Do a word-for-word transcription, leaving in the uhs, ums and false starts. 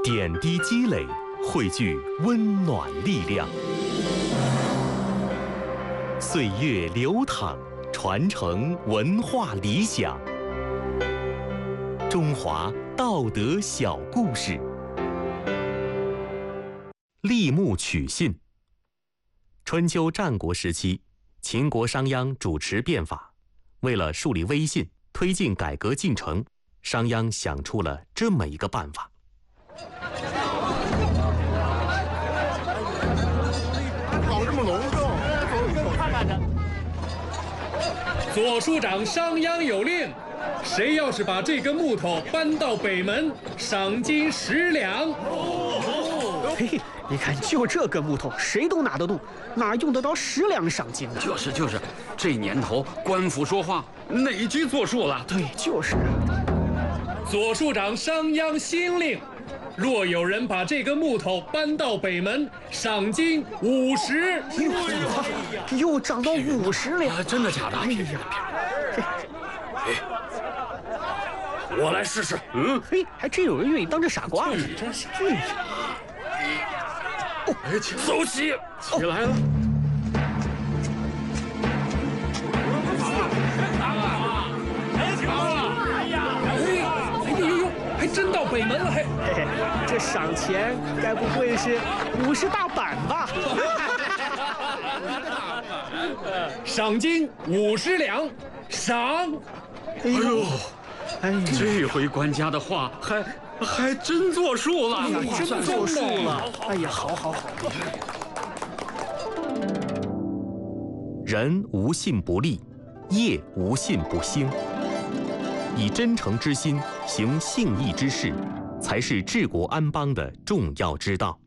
点滴积累，汇聚温暖力量。岁月流淌，传承文化理想。中华道德小故事。立木取信。春秋战国时期，秦国商鞅主持变法，为了树立威信，推进改革进程，商鞅想出了这么一个办法。 搞这么隆重，看看去。 左庶长商鞅有令，谁要是把这根木头搬到北门，赏金十两。 嘿嘿，你看，就这根木头，谁都拿得动，哪用得着十两赏金呢？ 就是就是，这年头官府说话，哪句作数了？ 对，就是。 左庶长商鞅新令，若有人把这根木头搬到北门，赏金五十。 又涨到五十两、 啊！真的假的？ 哎呀， 我来试试。嗯， 嘿，还真有人愿意当这傻瓜。 真是。 哦， 哎，走起，起来了。 真到北门了，嘿， 嘿嘿，这赏钱该不会是五十大板吧？ 赏金五十两，赏。 哎呦， 哎呀， 这回官家的话还还真作数了， 哎呀，真作数了。哎呀，好好好。 人无信不立，业无信不兴。以真诚之心行信义之事，才是治国安邦的重要之道。